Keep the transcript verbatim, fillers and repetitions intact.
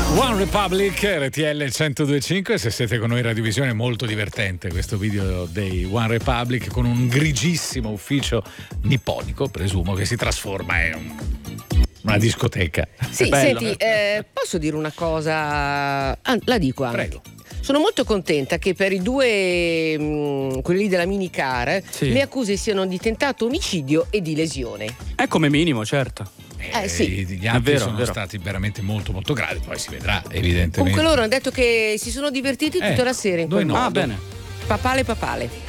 One Republic, R T L centodue e cinque. Se siete con noi in radiovisione, è molto divertente questo video dei One Republic con un grigissimo ufficio nipponico, presumo, che si trasforma in un, una discoteca. Sì, senti, eh, posso dire una cosa? Ah, la dico anche. Prego. Sono molto contenta che per i due, mh, quelli della minicar, sì. le accuse siano di tentato omicidio e di lesione. È come minimo, certo. Eh, sì. Gli altri vero, sono vero. stati veramente molto molto gravi, poi si vedrà evidentemente. Comunque loro hanno detto che si sono divertiti tutta Eh, la sera in dove quel no? modo. Ah, bene. Papale papale.